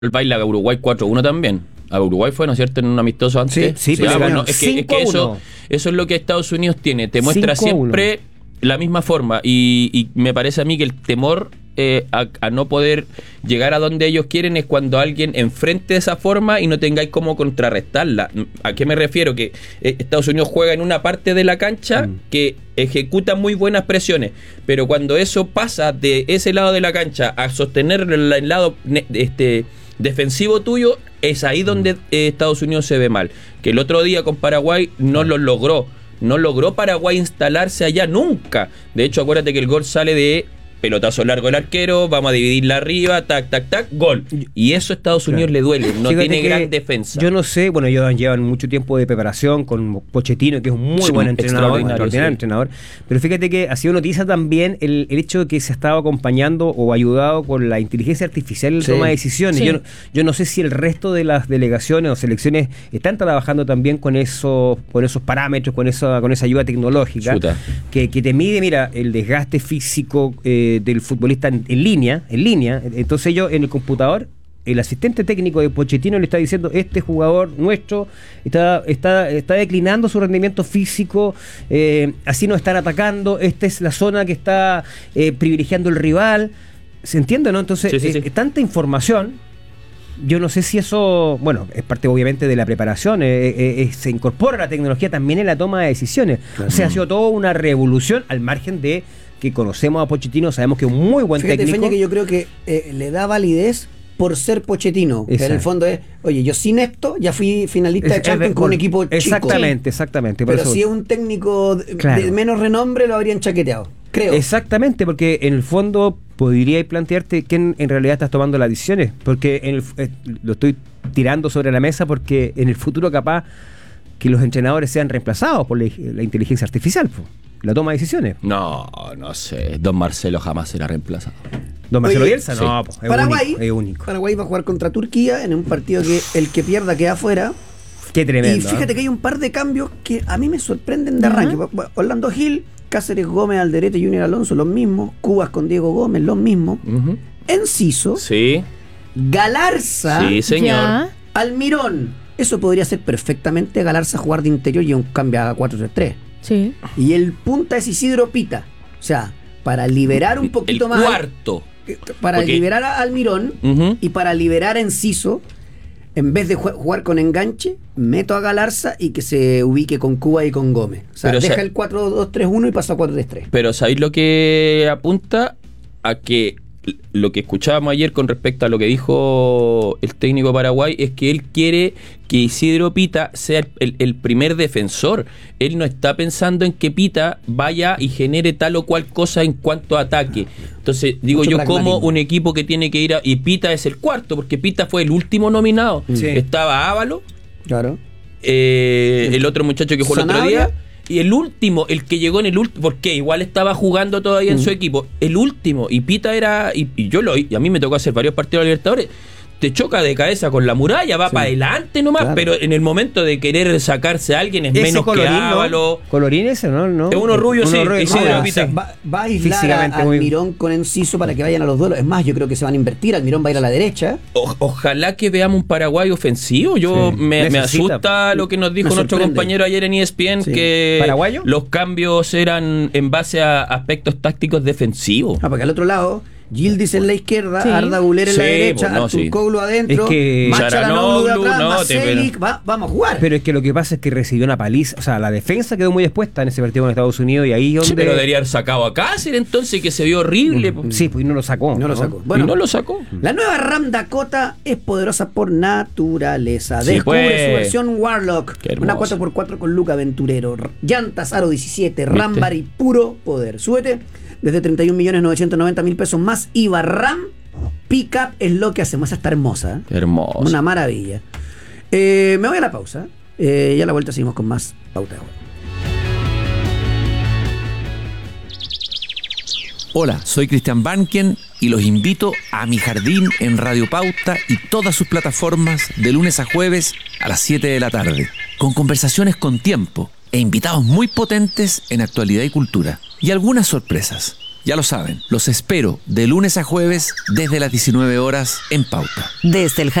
baila a Uruguay 4-1 también. A Uruguay fue, ¿no es cierto?, en un amistoso antes. Sí, pero bueno, es que eso es lo que Estados Unidos tiene. Te muestra siempre la misma forma. Y me parece a mí que el temor a no poder llegar a donde ellos quieren es cuando alguien enfrente de esa forma y no tengáis cómo contrarrestarla. ¿A qué me refiero? Que Estados Unidos juega en una parte de la cancha que ejecuta muy buenas presiones, pero cuando eso pasa de ese lado de la cancha a sostener el lado defensivo tuyo, es ahí donde Estados Unidos se ve mal. Que el otro día con Paraguay no lo logró. No logró Paraguay instalarse allá nunca. De hecho, acuérdate que el gol sale de pelotazo largo del arquero, vamos a dividirla arriba, tac, tac, tac, gol. Y eso a Estados Unidos le duele, no tiene gran defensa. Yo no sé, bueno, ellos llevan mucho tiempo de preparación con Pochettino, que es un muy buen entrenador, extraordinario entrenador. Pero fíjate que ha sido noticia también el hecho de que se ha estado acompañando o ayudado con la inteligencia artificial en la toma de decisiones. Sí. Yo no sé si el resto de las delegaciones o selecciones están trabajando también con esos parámetros, con esa ayuda tecnológica que te mide, mira, el desgaste físico del futbolista en línea. Entonces ellos en el computador, el asistente técnico de Pochettino le está diciendo: este jugador nuestro está declinando su rendimiento físico, así nos están atacando, esta es la zona que está privilegiando el rival. ¿Se entiende, no? Entonces sí. Tanta información. Yo no sé si eso, bueno, es parte obviamente de la preparación, se incorpora la tecnología también en la toma de decisiones. Claro. O sea, ha sido toda una revolución al margen de que conocemos a Pochettino, sabemos que es un muy buen técnico. Feña, que yo creo que le da validez por ser Pochettino. Que en el fondo es, oye, yo sin esto ya fui finalista de Champions con un equipo chico. Exactamente. Pero si es un técnico de menos renombre, lo habrían chaqueteado, creo. Exactamente, porque en el fondo podríais plantearte quién en realidad estás tomando las decisiones, porque lo estoy tirando sobre la mesa porque en el futuro capaz que los entrenadores sean reemplazados por la inteligencia artificial, la toma de decisiones. No sé, Don Marcelo jamás será reemplazado. ¿Don Marcelo Bielsa? Sí. No, es único. Paraguay va a jugar contra Turquía en un partido que el que pierda queda afuera. Qué tremendo. Y fíjate que hay un par de cambios que a mí me sorprenden de arranque. Orlando Gil, Cáceres Gómez, Alderete y Junior Alonso, los mismos. Cubas con Diego Gómez, los mismos. Enciso. Sí. Galarza. Sí, señor. Almirón. Eso podría ser perfectamente Galarza jugar de interior y un cambio a 4-3-3. Sí. Y el punta es Isidro Pita. O sea, para liberar un poquito más. El cuarto. Para liberar a Almirón y para liberar a Enciso, en vez de jugar con enganche, meto a Galarza y que se ubique con Cuba y con Gómez. O sea, deja el 4-2-3-1 y pasa a 4-3-3. Pero ¿sabéis lo que apunta? A que lo que escuchábamos ayer con respecto a lo que dijo el técnico de Paraguay es que él quiere que Isidro Pita sea el primer defensor. Él no está pensando en que Pita vaya y genere tal o cual cosa en cuanto a ataque. Entonces, digo yo, como un equipo que tiene que ir y Pita es el cuarto, porque Pita fue el último nominado. Sí. Estaba Ávalo, claro, el otro muchacho que jugó el otro día, y el último, el que llegó en el último, porque igual estaba jugando todavía en su equipo, el último, y Pita era, y yo y a mí me tocó hacer varios partidos de Libertadores, te choca de cabeza con la muralla, va para adelante nomás, claro. Pero en el momento de querer sacarse a alguien es menos que Ávalo. ¿Colorín ese, no? Es uno rubio, sí. Va a aislar a Almirón con Enciso para que vayan a los duelos. Es más, yo creo que se van a invertir. Almirón va a ir a la derecha. Ojalá que veamos un Paraguay ofensivo. Me asusta lo que nos dijo nuestro compañero ayer en ESPN, que ¿paraguayo? Los cambios eran en base a aspectos tácticos defensivos. Porque al otro lado Yildiz en la izquierda, Arda Güler en la derecha, Arturcoglu adentro, es que Charanoglu de atrás, Marcelik, vamos a jugar. Pero es que lo que pasa es que recibió una paliza, o sea, la defensa quedó muy expuesta en ese partido con Estados Unidos y ahí donde... Sí, pero debería haber sacado a Cáceres entonces, que se vio horrible. Sí, pues y no lo sacó. Bueno, y no lo sacó. La nueva Ram Dakota es poderosa por naturaleza. Descubre su versión Warlock, una 4x4 con Luca Aventurero, llantas Aro 17, Rambar y puro poder. Súbete desde 31.990.000 pesos más IVA. RAM Pickup es lo que hacemos. Esa está hermosa. Hermosa. Una maravilla. Me voy a la pausa. Y a la vuelta seguimos con más Pauta de Juego. Hola, soy Cristian Banken y los invito a Mi Jardín en Radio Pauta y todas sus plataformas de lunes a jueves a las 7 de la tarde, con conversaciones con tiempo e invitados muy potentes en actualidad y cultura, y algunas sorpresas. Ya lo saben, los espero de lunes a jueves desde las 19 horas en Pauta. Desde el